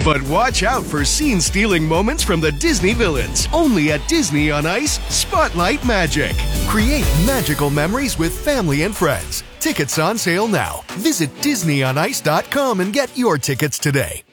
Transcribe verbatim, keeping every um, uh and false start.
But watch out for scene-stealing moments from the Disney villains. Only at Disney on Ice, Spotlight Magic. Create magical memories with family and friends. Tickets on sale now. Visit Disney on Ice dot com and get your tickets today.